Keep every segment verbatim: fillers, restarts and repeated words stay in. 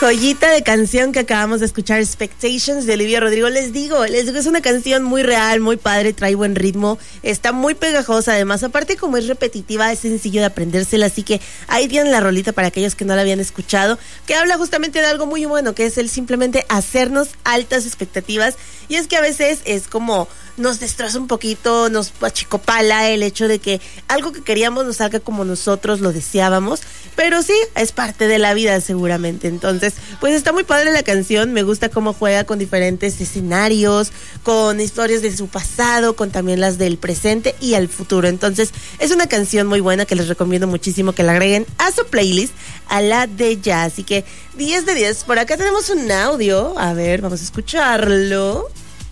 Joyita de canción que acabamos de escuchar, Expectations de Olivia Rodrigo. Les digo, les digo, es una canción muy real, muy padre, trae buen ritmo, está muy pegajosa además, aparte como es repetitiva, es sencillo de aprendérsela, así que ahí tienen la rolita para aquellos que no la habían escuchado, que habla justamente de algo muy bueno, que es el simplemente hacernos altas expectativas, y es que a veces es como nos destroza un poquito, nos achicopala el hecho de que algo que queríamos nos salga como nosotros lo deseábamos, pero sí, es parte de la vida seguramente. Entonces, pues está muy padre la canción, me gusta cómo juega con diferentes escenarios, con historias de su pasado, con también las del presente y el futuro. Entonces, es una canción muy buena que les recomiendo muchísimo que la agreguen a su playlist, a la de ya. Así que diez de diez, por acá tenemos un audio, a ver, vamos a escucharlo.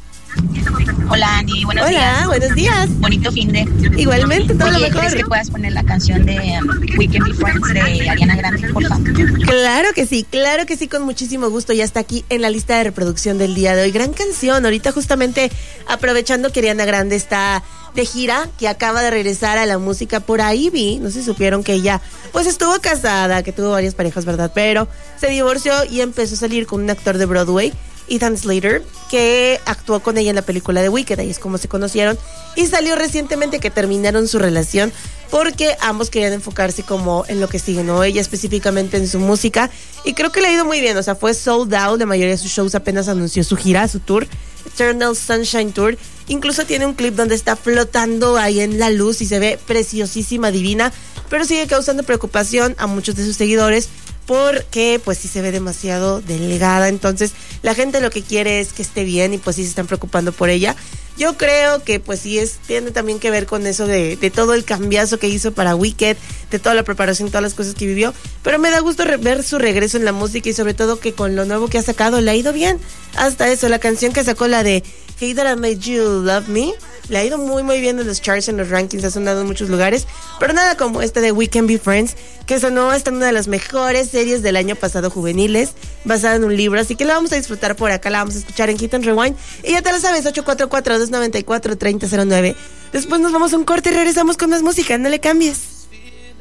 Hola Andy, buenos Hola, días. Hola, buenos días. Bonito fin de. Igualmente, todo Oye, lo mejor. ¿crees que puedas poner la canción de um, We Can Be Friends de Ariana Grande, por favor? Claro que sí, claro que sí, con muchísimo gusto. Ya está aquí en la lista de reproducción del día de hoy. Gran canción, ahorita justamente aprovechando que Ariana Grande está de gira, que acaba de regresar a la música, por ahí vi, no sé si supieron que ella pues estuvo casada, que tuvo varias parejas, ¿verdad? Pero se divorció y empezó a salir con un actor de Broadway, Ethan Slater, que actuó con ella en la película de Wicked, ahí es como se conocieron, y salió recientemente que terminaron su relación porque ambos querían enfocarse como en lo que sigue, ¿no? Ella específicamente en su música, y creo que le ha ido muy bien, o sea, fue sold out, la mayoría de sus shows apenas anunció su gira, su tour, Eternal Sunshine Tour, incluso tiene un clip donde está flotando ahí en la luz y se ve preciosísima, divina, pero sigue causando preocupación a muchos de sus seguidores, porque pues sí se ve demasiado delgada, entonces la gente lo que quiere es que esté bien y pues sí se están preocupando por ella. Yo creo que pues sí es, tiene también que ver con eso de, de todo el cambiazo que hizo para Wicked, de toda la preparación, todas las cosas que vivió, pero me da gusto re- ver su regreso en la música y sobre todo que con lo nuevo que ha sacado le ha ido bien, hasta eso, la canción que sacó, la de Hey That I Made You Love Me, le ha ido muy muy bien en los charts, en los rankings, ha sonado en muchos lugares, pero nada como esta de We Can Be Friends, que sonó esta en una de las mejores series del año pasado juveniles, basada en un libro, así que la vamos a disfrutar por acá, la vamos a escuchar en Hit and Rewind, y ya te la sabes, ocho cuatro cuatro, dos nueve cuatro, tres cero cero nueve. Después nos vamos a un corte y regresamos con más música, no le cambies.